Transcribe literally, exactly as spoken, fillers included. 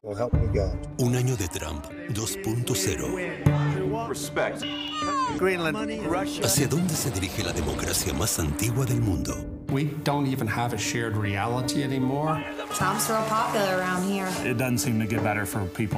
So help me God. Un año de Trump dos punto cero. Respect. Greenland, Russia. ¿Hacia dónde se dirige la democracia más antigua del mundo? We don't even have a shared reality anymore. Trump's real popular around here. It doesn't seem to get better for people.